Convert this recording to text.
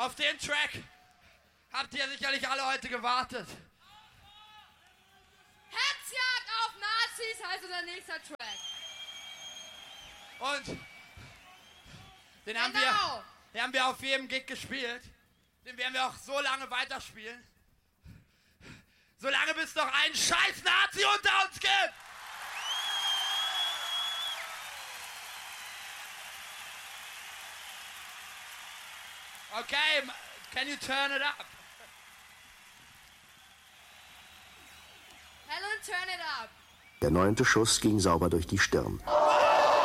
Auf den Track habt ihr sicherlich alle heute gewartet. Hetzjagd auf Nazis heißt unser nächster Track. Und den haben wir auf jedem Gig gespielt. Den werden wir auch so lange weiterspielen. Solange bis es noch einen scheiß Nazi unter uns gibt. Okay, can you turn it up? Helen, turn it up. Der 9. Schuss ging sauber durch die Stirn.